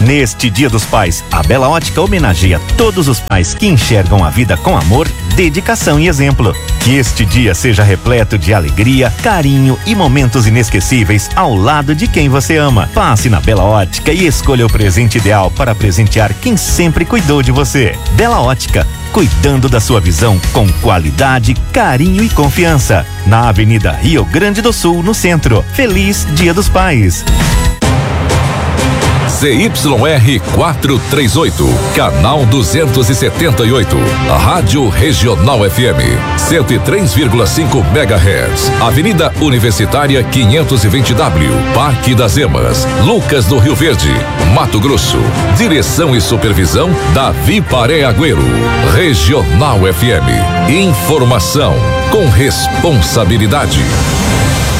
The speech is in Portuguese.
Neste Dia dos Pais, a Bela Ótica homenageia todos os pais que enxergam a vida com amor, dedicação e exemplo. Que este dia seja repleto de alegria, carinho e momentos inesquecíveis ao lado de quem você ama. Passe na Bela Ótica e escolha o presente ideal para presentear quem sempre cuidou de você. Bela Ótica, cuidando da sua visão com qualidade, carinho e confiança. Na Avenida Rio Grande do Sul, no centro. Feliz Dia dos Pais. ZYR 438, canal 278, Rádio Regional FM, 103,5 MHz, Avenida Universitária 520W, Parque das Emas, Lucas do Rio Verde, Mato Grosso. Direção e supervisão Davi Paré Agüero. Regional FM, informação com responsabilidade.